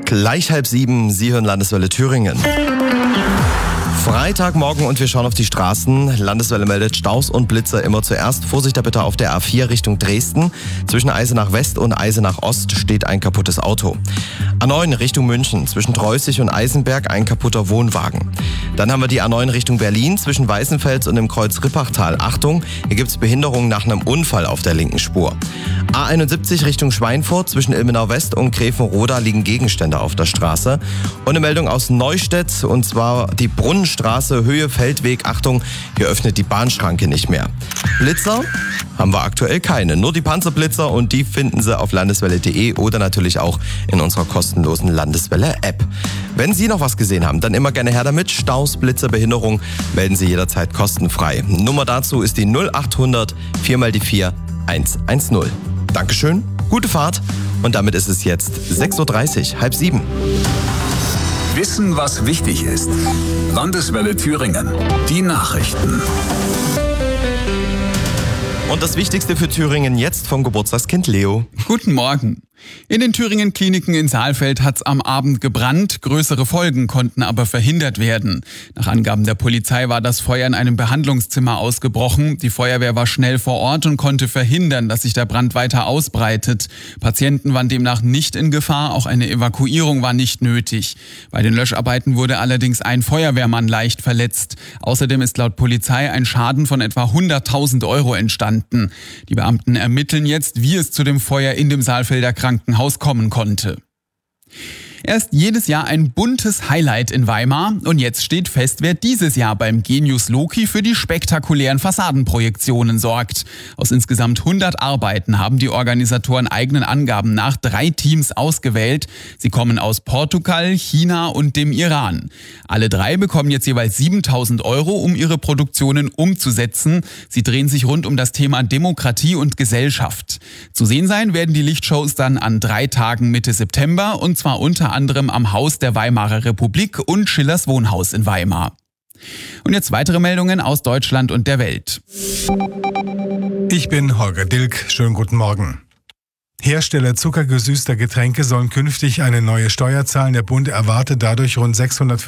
Gleich 6:30, Sie hören Landeswelle Thüringen. Freitagmorgen und wir schauen auf die Straßen. Landeswelle meldet Staus und Blitzer immer zuerst. Vorsicht da bitte auf der A4 Richtung Dresden. Zwischen Eisenach West und Eisenach Ost steht ein kaputtes Auto. A9 Richtung München. Zwischen Treußig und Eisenberg ein kaputter Wohnwagen. Dann haben wir die A9 Richtung Berlin. Zwischen Weißenfels und dem Kreuz Rippachtal. Achtung, hier gibt es Behinderungen nach einem Unfall auf der linken Spur. A71 Richtung Schweinfurt. Zwischen Ilmenau West und Grevenroda liegen Gegenstände auf der Straße. Und eine Meldung aus Neustedt, und zwar die Brunnenstraße, Höhe Feldweg. Achtung, hier öffnet die Bahnschranke nicht mehr. Blitzer haben wir aktuell keine. Nur die Panzerblitzer, und die finden Sie auf landeswelle.de oder natürlich auch in unserer kostenlosen Landeswelle-App. Wenn Sie noch was gesehen haben, dann immer gerne her damit. Staus, Blitzer, Behinderung melden Sie jederzeit kostenfrei. Nummer dazu ist die 0800 4x4 110. Dankeschön, gute Fahrt, und damit ist es jetzt 6:30 Uhr, 6:30. Wissen, was wichtig ist. Landeswelle Thüringen. Die Nachrichten. Und das Wichtigste für Thüringen jetzt vom Geburtstagskind Leo. Guten Morgen. In den Thüringen-Kliniken in Saalfeld hat's am Abend gebrannt. Größere Folgen konnten aber verhindert werden. Nach Angaben der Polizei war das Feuer in einem Behandlungszimmer ausgebrochen. Die Feuerwehr war schnell vor Ort und konnte verhindern, dass sich der Brand weiter ausbreitet. Patienten waren demnach nicht in Gefahr. Auch eine Evakuierung war nicht nötig. Bei den Löscharbeiten wurde allerdings ein Feuerwehrmann leicht verletzt. Außerdem ist laut Polizei ein Schaden von etwa 100.000 € entstanden. Die Beamten ermitteln jetzt, wie es zu dem Feuer in dem Saalfelder Krankenhaus kommen konnte. Er ist jedes Jahr ein buntes Highlight in Weimar, und jetzt steht fest, wer dieses Jahr beim Genius Loki für die spektakulären Fassadenprojektionen sorgt. Aus insgesamt 100 Arbeiten haben die Organisatoren eigenen Angaben nach 3 Teams ausgewählt. Sie kommen aus Portugal, China und dem Iran. Alle 3 bekommen jetzt jeweils 7.000 €, um ihre Produktionen umzusetzen. Sie drehen sich rund um das Thema Demokratie und Gesellschaft. Zu sehen sein werden die Lichtshows dann an 3 Tagen Mitte September, und zwar unter anderem am Haus der Weimarer Republik und Schillers Wohnhaus in Weimar. Und jetzt weitere Meldungen aus Deutschland und der Welt. Ich bin Holger Dilk. Schönen guten Morgen. Hersteller zuckergesüßter Getränke sollen künftig eine neue Steuer zahlen. Der Bund erwartet dadurch rund 600